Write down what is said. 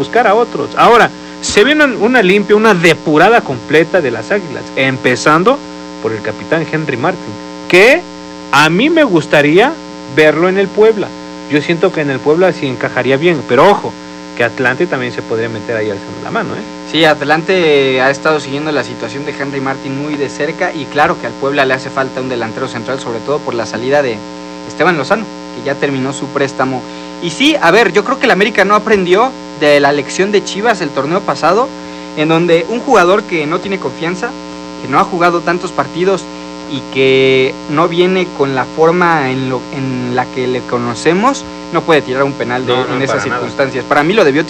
buscar a otros. Ahora, se viene una limpia, una depurada completa de las Águilas, empezando por el capitán Henry Martin, que a mí me gustaría verlo en el Puebla. Yo siento que en el Puebla sí encajaría bien, pero ojo, que Atlante también se podría meter ahí alzando la mano, ¿eh? Sí, Atlante ha estado siguiendo la situación de Henry Martin muy de cerca, y claro que al Puebla le hace falta un delantero central, sobre todo por la salida de Esteban Lozano, que ya terminó su préstamo. Y sí, a ver, yo creo que el América no aprendió de la lección de Chivas el torneo pasado, en donde un jugador que no tiene confianza, que no ha jugado tantos partidos y que no viene con la forma en la que le conocemos, no puede tirar un penal en esas circunstancias. Para mí lo debió